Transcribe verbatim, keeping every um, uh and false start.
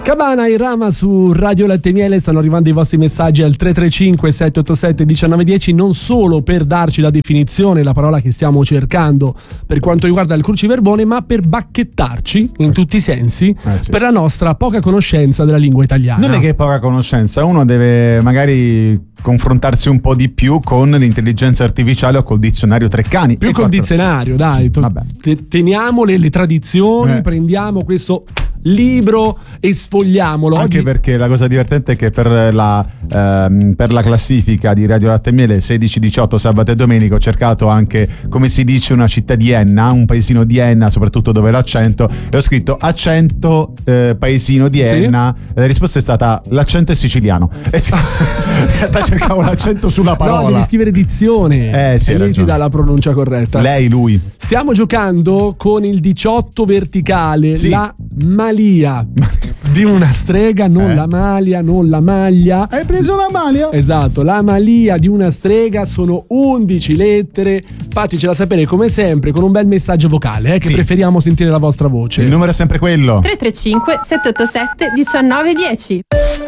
Cabana e Rama su Radio Latte e Miele, stanno arrivando i vostri messaggi al tre tre cinque sette otto sette uno nove uno zero, non solo per darci la definizione, la parola che stiamo cercando per quanto riguarda il cruciverbone, ma per bacchettarci in tutti i sensi eh sì. per la nostra poca conoscenza della lingua italiana. Non è che è poca conoscenza, uno deve magari confrontarsi un po' di più con l'intelligenza artificiale o col dizionario Treccani. Più e col quattro... dizionario, dai, sì, to- vabbè. te- teniamo le, le tradizioni, Eh. prendiamo questo libro e sfogliamolo. Anche Oggi... perché la cosa divertente è che per la, ehm, per la classifica di Radio Latte e Miele sedici diciotto sabato e domenica ho cercato anche come si dice una città di Enna, un paesino di Enna, soprattutto dove l'accento, e ho scritto accento eh, paesino di Enna. Sì? La risposta è stata l'accento è siciliano. E in realtà cercavo l'accento sulla parola. No, devi scrivere dizione eh, sì, e lei ti dà la pronuncia corretta. Lei, lui. Stiamo giocando con il diciotto verticale, sì. la malia di una strega, non eh. la maglia, non la maglia. Hai preso la maglia? Esatto, la malia di una strega, sono undici lettere. Fatecela sapere come sempre con un bel messaggio vocale, eh, che sì. preferiamo sentire la vostra voce. Il numero è sempre quello. tre tre cinque sette otto sette uno nove uno zero.